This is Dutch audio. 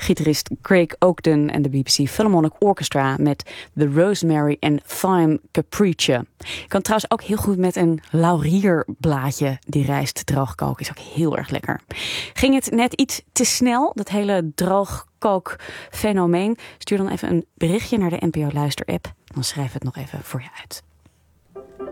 gitarist Craig Oakden en de BBC Philharmonic Orchestra met The Rosemary and Thyme Capriccio. Je kan trouwens ook heel goed met een laurierblaadje die rijst droogkoken. Is ook heel erg lekker. Ging het net iets te snel, dat hele droogkookfenomeen? Stuur dan even een berichtje naar de NPO Luister app. Dan schrijf het nog even voor je uit.